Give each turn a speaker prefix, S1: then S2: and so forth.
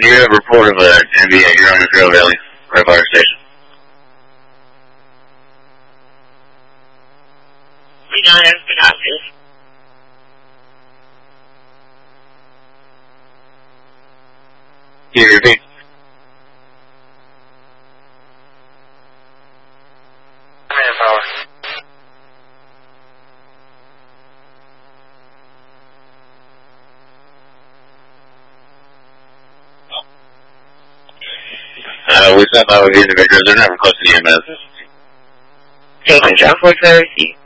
S1: can you have a report of an NBA here on the Trail Valley, right by our station?
S2: We don't have the office.
S1: Can you repeat?
S3: Manpower.
S1: We sent out the individuals. They're never close to the EMS.
S2: Taking John 4 receive.